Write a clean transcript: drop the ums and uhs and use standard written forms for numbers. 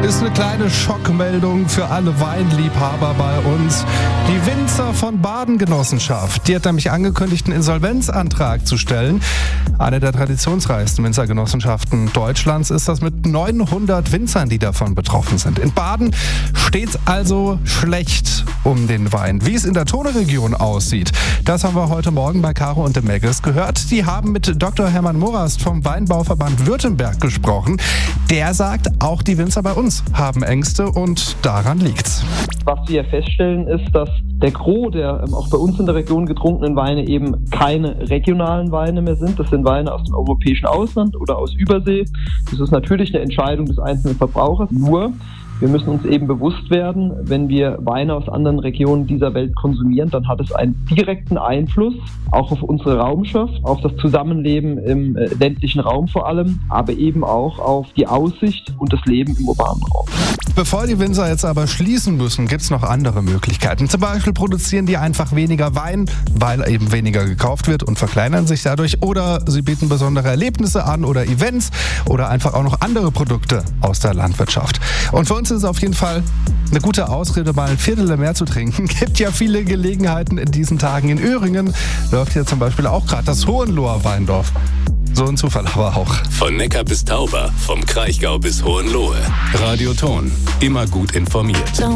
ist eine kleine Schockmeldung für alle Weinliebhaber bei uns. Die Winzer von Baden-Genossenschaft, die hat nämlich angekündigt, einen Insolvenzantrag zu stellen. Eine der traditionsreichsten Winzergenossenschaften Deutschlands ist das mit 900 Winzern, die davon betroffen sind. In Baden steht es also schlecht um den Wein. Wie es in der Tone-Region aussieht, das haben wir heute Morgen bei Caro und dem Megges gehört. Die haben mit Dr. Hermann Morast vom Weinbauverband Württemberg gesprochen. Der sagt, auch die Winzer bei uns haben Ängste und daran liegt's. Was wir feststellen ist, dass der Gros der auch bei uns in der Region getrunkenen Weine eben keine regionalen Weine mehr sind. Das sind Weine aus dem europäischen Ausland oder aus Übersee. Das ist natürlich eine Entscheidung des einzelnen Verbrauchers. Nur, wir müssen uns eben bewusst werden, wenn wir Weine aus anderen Regionen dieser Welt konsumieren, dann hat es einen direkten Einfluss auch auf unsere Raumschaft, auf das Zusammenleben im ländlichen Raum vor allem, aber eben auch auf die Aussicht und das Leben im urbanen Raum. Bevor die Winzer jetzt aber schließen müssen, gibt es noch andere Möglichkeiten. Zum Beispiel produzieren die einfach weniger Wein, weil eben weniger gekauft wird und verkleinern sich dadurch. Oder sie bieten besondere Erlebnisse an oder Events oder einfach auch noch andere Produkte aus der Landwirtschaft. Und für uns ist es auf jeden Fall eine gute Ausrede, mal ein Viertel mehr zu trinken. Gibt ja viele Gelegenheiten in diesen Tagen. In Öhringen läuft hier zum Beispiel auch gerade das Hohenloher Weindorf. So ein Zufall aber auch. Von Neckar bis Tauber, vom Kraichgau bis Hohenlohe. Radio Ton, immer gut informiert.